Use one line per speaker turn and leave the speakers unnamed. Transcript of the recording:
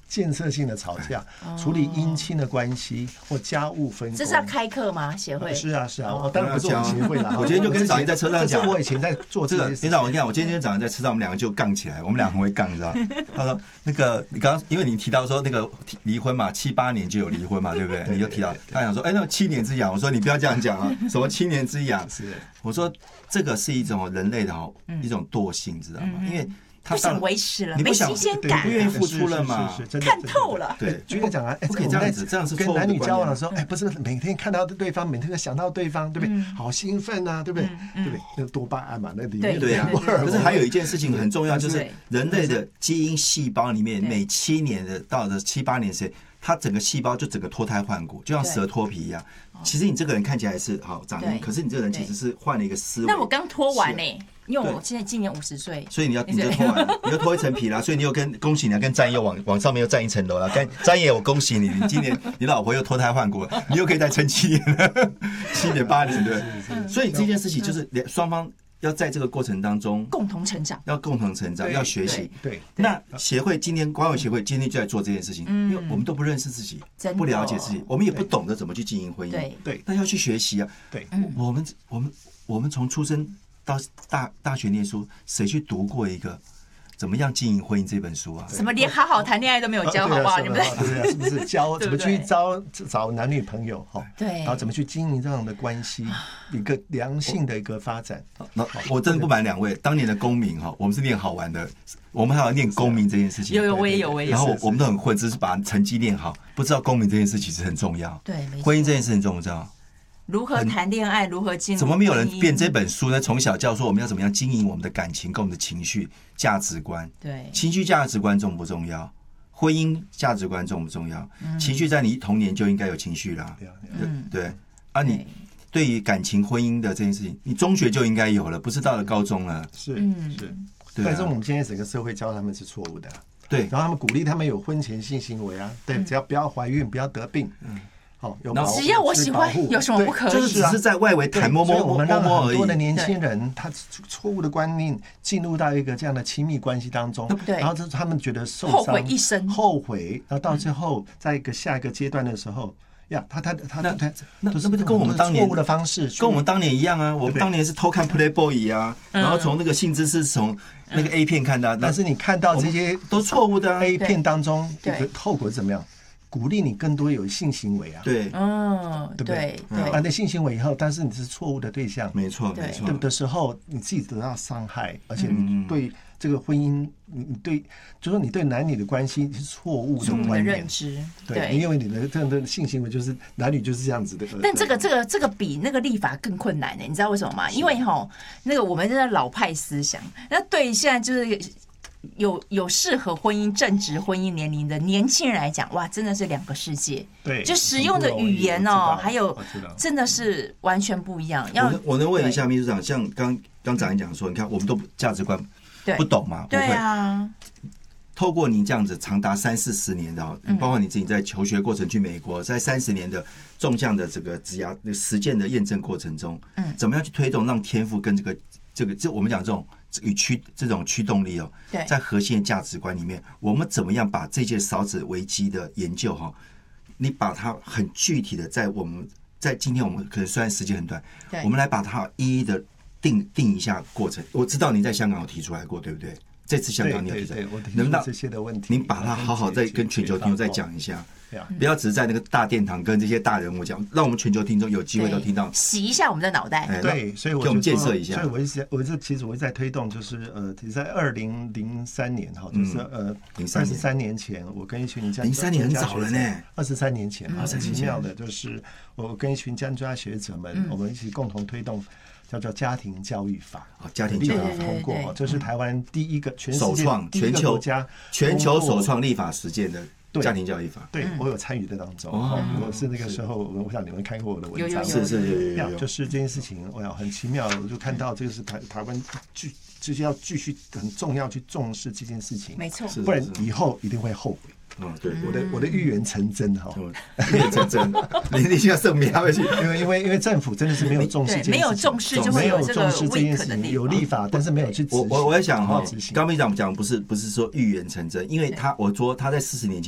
建设性的吵架，处理姻亲的关系或家务分工。
这是要开课吗？协会？
是啊，我当然不是我们协会啦。
我今天就跟早上在车上讲，
我以前在做这个。
连长，我跟你讲，我今天早上在车上，我们两个就杠起来，我们俩很会杠，你知道？他说那个你刚刚因为你提到说那个离婚嘛，7、8年就有离婚嘛，对不对？你就提到他想说，那7年之痒，我说你不要这样讲啊，什么7年之痒？我说这个是一种人类的一种惰性，知道吗？因为
不想维持了，没新鲜感，
不愿意付出了嘛，
看透了。
对，举个讲啊，
不可以这样子，这样是
跟男女交往的时候，不是每天看到对方，每天都想到对方，对不对？好兴奋啊，对不对？对不对？那多巴胺嘛，那里面
对啊。可是还有一件事情很重要，就是人类的基因细胞里面，每7年的到了7、8年时间，它整个细胞就整个脱胎换骨，就像蛇脱皮一样。其实你这个人看起来是好长得，可是你这个人其实是换了一个思维。
那我刚脱完呢。因为我现在今年50岁，
所以你就脱完，你就脱一层皮啦。所以你又恭喜你，跟詹爷往上面又站一层楼了。詹爷，我恭喜你，你今年你老婆又脱胎换骨了，你又可以再撑7年了，7年8年，对。所以这件事情就是双方要在这个过程当中
共同成长，
要学习。
对。
那协会今天管委协会今天就在做这件事情，因为我们都不认识自己，不了解自己，我们也不懂得怎么去经营婚姻。
对。
那要去学习啊。
对。
我们从出生到大学念书，谁去读过一个怎么样经营婚姻这本书啊？
什么连好好谈恋爱都没有教，好不好？你们
是不是教怎么去找男女朋友？
对，
然后怎么去经营这样的关系，一个良性的一个发展。
我真的不瞒2位，当年的公民我们是念好玩的，我们还要念公民这件事情。
有我也有。
然后我们都很混，只是把成绩念好，不知道公民这件事其实很重要。
对，
婚姻这件事很重要。
如何谈恋爱，如何经营？
怎么没有人编这本书呢？从小教说我们要怎么样经营我们的感情跟我们的情绪价值观。
对，
情绪价值观重不重要？婚姻价值观重不重要？情绪在你童年就应该有情绪啦。对啊，你对于感情婚姻的这件事情，你中学就应该有了，不是到了高中了。
是。但是我们现在整个社会教他们是错误的。
对，
然后他们鼓励他们有婚前性行为啊，对，只要不要怀孕，不要得病。
只要我喜欢，有什么不可以？
就是只是在外围谈摸摸
我们让很多的年轻人，他错误的观念进入到一个这样的亲密关系当中，然后他们觉得受伤，
后悔一生，
然后到最后，在下一个阶段的时候，
那不是跟我们当年
错误的方式，
跟我们当年一样啊！我们当年是偷看 Playboy 啊，然后从那个性知识从那个 A 片看的，
但是你看到这些
都错误的
A 片当中，这个后果是怎么样？鼓励你更多有性行为啊，
对，
对不对？那性行为以后，但是你是错误的对象，
没错，
对的时候，你自己得到伤害，而且你对这个婚姻，你对，就说你对男女的关系是错误的观念
认知，
对，因为你的这样的性行为就是男女就是这样子的。
但这个比那个立法更困难呢，你知道为什么吗？因为那个我们是老派思想，那对现在就是。有适合婚姻正值婚姻年龄的年轻人来讲，哇，真的是2个世界。
对，
就使用的语言还有真的是完全不一样。
我能问一下秘书长，像刚长讲说，你看我们都价值观不懂嘛？
对啊。
透过您这样子长达30-40年的，包括你自己在求学过程去美国，在30年的纵向的这个职涯实践的验证过程中，怎么样去推动让天赋跟这我们讲这种驱动力在核心的价值观里面，我们怎么样把这些少子危机的研究你把它很具体的在今天我们可能虽然时间很短，我们来把它一一的定一下过程。我知道您在香港有提出来过，对不对？这次香港你有提出来，
能不能这些的问题，
您把它好好再跟全球听众再讲一下。不要只是在那个大殿堂跟这些大人物讲，让我们全球听众有机会都听到，
洗一下我们的脑袋。
对，所以
给我们建设一下。
所以其实我一直在推动，就是在2003年就是23年前，我跟一群
03年很早了呢
，23年前，很奇妙的，就是我跟一群专家学者们，我们一起共同推动。叫做家庭教育法，
家庭教育法
通过，这是台湾第一个
首创全球首创立法实践的家庭教育法。
对，我有参与在当中，我是那个时候，我想你们看过我的文章，
是，
就是这件事情，很奇妙，我就看到这个是台湾就是要继续很重要去重视这件事情，
没错，
不然以后一定会后悔。
对，
我的预言成真
预言成真，你现在证明他会去，
因为政府真的是没有重视这件事情，
没有重视就会有这个
件事情，有立法，但是没有去执行。
我在想刚秘书长讲不是说预言成真，因为我说他在40年前。